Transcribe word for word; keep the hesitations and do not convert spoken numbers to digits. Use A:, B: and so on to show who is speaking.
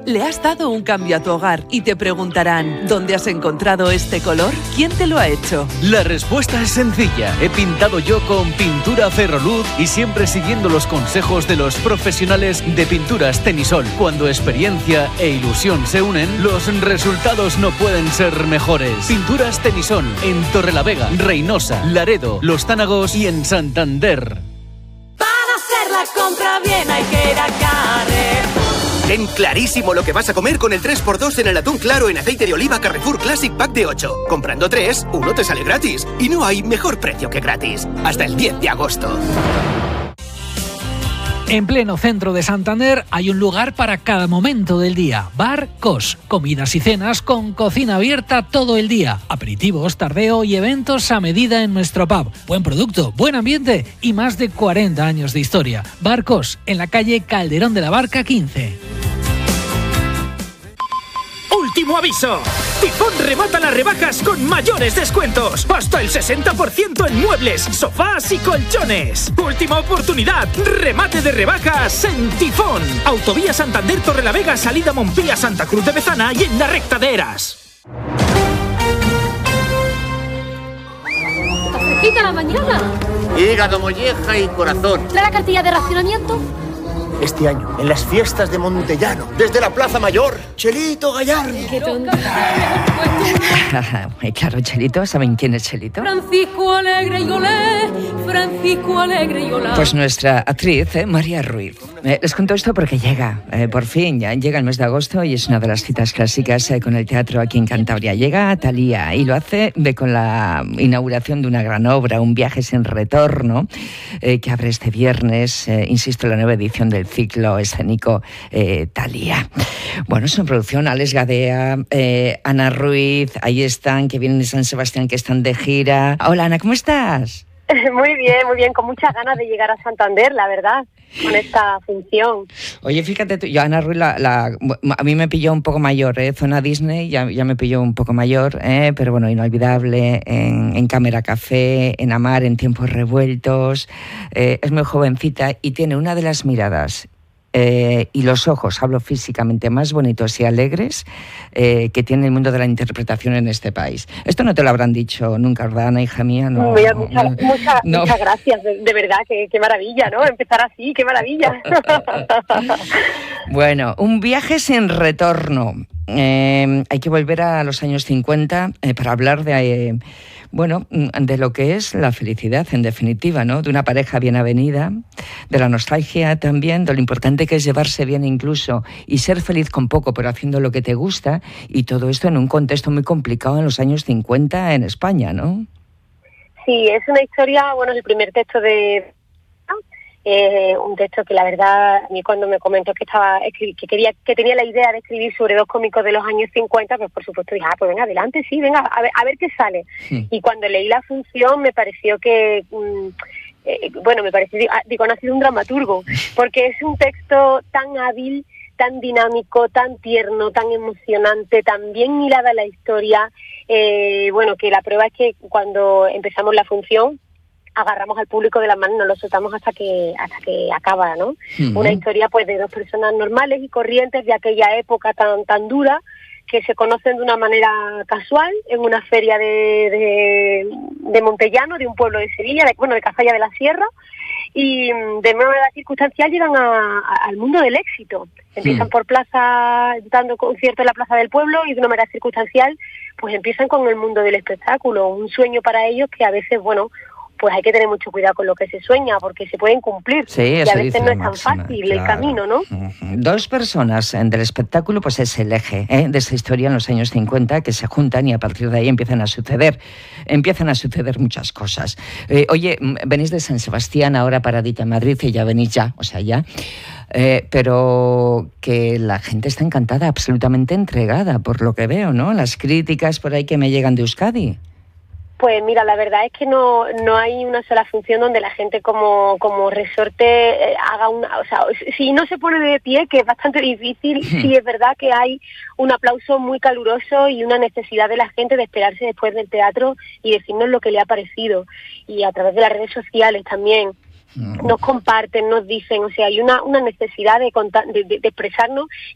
A: Le has dado un cambio a tu hogar y te preguntarán, ¿dónde has encontrado este color? ¿Quién te lo ha hecho?
B: La respuesta es sencilla. He pintado yo con pintura Ferroluz y siempre siguiendo los consejos de los profesionales de Pinturas Tenisol. Cuando experiencia e ilusión se unen, los resultados no pueden ser mejores. Pinturas Tenisol en Torrelavega, Reynosa, Laredo, Los Tánagos y en Santander.
C: Para hacer la compra bien hay que ir a Carrefour.
D: Ten clarísimo lo que vas a comer con el tres por dos en el atún claro en aceite de oliva Carrefour Classic Pack de ocho. Comprando tres, uno te sale gratis. Y no hay mejor precio que gratis. Hasta el diez de agosto.
E: En pleno centro de Santander hay un lugar para cada momento del día. Bar Cos. Comidas y cenas con cocina abierta todo el día. Aperitivos, tardeo y eventos a medida en nuestro pub. Buen producto, buen ambiente y más de cuarenta años de historia. Bar Cos, en la calle Calderón de la Barca quince.
F: ¡Último aviso! Tifón remata las rebajas con mayores descuentos. Hasta el sesenta por ciento en muebles, sofás y colchones. Última oportunidad. Remate de rebajas en Tifón. Autovía Santander Torrelavega, salida Montpía, Santa Cruz de Bezana y en la recta de Eras.
G: ¿Está fresquita la mañana?
H: Hígado, molleja y corazón.
G: ¿Trae la cartilla de racionamiento?
H: Este año, en las fiestas de Montellano, desde la Plaza Mayor, Chelito Gallardo.
G: ¡Qué tonta!
I: Claro, Chelito, ¿saben quién es Chelito?
G: Francisco Alegre y olé, Francisco Alegre y olá.
I: Pues nuestra actriz, eh, María Ruiz. Eh, les cuento esto porque llega, eh, por fin, ya llega el mes de agosto y es una de las citas clásicas eh, con el teatro aquí en Cantabria. Llega Thalía y lo hace de, con la inauguración de una gran obra, Un viaje sin retorno, eh, que abre este viernes, eh, insisto, la nueva edición del ciclo escénico eh, Thalía. Bueno, es una producción, Alex Gadea, eh, Ana Ruiz, ahí están, que vienen de San Sebastián, que están de gira. Hola, Ana, ¿cómo estás?
J: Muy bien, muy bien, con muchas ganas de llegar a Santander, la verdad, con esta función.
I: Oye, fíjate tú, yo Ana Ruiz, la, la, a mí me pilló un poco mayor, ¿eh? Zona Disney, ya, ya me pilló un poco mayor, ¿eh? Pero bueno, inolvidable, en, en Cámara Café, en Amar, en Tiempos Revueltos, eh, es muy jovencita y tiene una de las miradas Eh, y los ojos, hablo físicamente, más bonitos y alegres eh, que tiene el mundo de la interpretación en este país. Esto no te lo habrán dicho nunca, ¿verdad, Ana, hija mía? No,
J: Muchas, mucha,
I: no,
J: mucha,
I: no.
J: muchas gracias, de, de verdad, qué, qué maravilla, ¿no? Empezar así, qué maravilla.
I: Bueno, Un viaje sin retorno. Eh, hay que volver a los años cincuenta eh, para hablar de... Eh, Bueno, de lo que es la felicidad, en definitiva, ¿no? De una pareja bien avenida, de la nostalgia también, de lo importante que es llevarse bien incluso y ser feliz con poco, pero haciendo lo que te gusta, y todo esto en un contexto muy complicado en los años cincuenta en España, ¿no?
J: Sí, es una historia, bueno, es el primer texto de... Eh, un texto que la verdad, a mí cuando me comentó que estaba que quería que tenía la idea de escribir sobre dos cómicos de los años cincuenta, pues por supuesto dije, ah, pues venga, adelante, sí, venga, a ver, a ver qué sale. Sí. Y cuando leí la función me pareció que, mm, eh, bueno, me pareció, digo, no ha sido un dramaturgo, porque es un texto tan hábil, tan dinámico, tan tierno, tan emocionante, tan bien hilada la historia, eh, bueno, que la prueba es que cuando empezamos la función, agarramos al público de la mano y nos lo soltamos hasta que hasta que acaba, ¿no? Uh-huh. Una historia pues de dos personas normales y corrientes de aquella época tan tan dura, que se conocen de una manera casual en una feria de, de, de Montellano, de un pueblo de Sevilla, de, bueno, de Cazalla de la Sierra, y de manera circunstancial llegan a, a, al mundo del éxito. Empiezan uh-huh. por plaza, dando conciertos en la plaza del pueblo, y de una manera circunstancial pues empiezan con el mundo del espectáculo, un sueño para ellos que a veces, bueno, pues hay que tener mucho cuidado con lo que se sueña, porque se pueden cumplir,
I: sí,
J: y a veces no es tan
I: máxima,
J: fácil
I: claro.
J: el camino, ¿no?
I: Uh-huh. Dos personas del espectáculo, pues es el eje ¿eh? de esa historia en los años cincuenta, que se juntan y a partir de ahí empiezan a suceder, empiezan a suceder muchas cosas. Eh, oye, venís de San Sebastián, ahora paradita en Madrid, y ya venís ya, o sea, ya... Eh, pero que la gente está encantada, absolutamente entregada, por lo que veo, ¿no? Las críticas por ahí que me llegan de Euskadi.
J: Pues mira, la verdad es que no no hay una sola función donde la gente como como resorte eh, haga una... O sea, si no se pone de pie, que es bastante difícil, sí es verdad que hay un aplauso muy caluroso y una necesidad de la gente de esperarse después del teatro y decirnos lo que le ha parecido. Y a través de las redes sociales también nos comparten, nos dicen, o sea, hay una una necesidad de, contar, de, de, de expresarnos,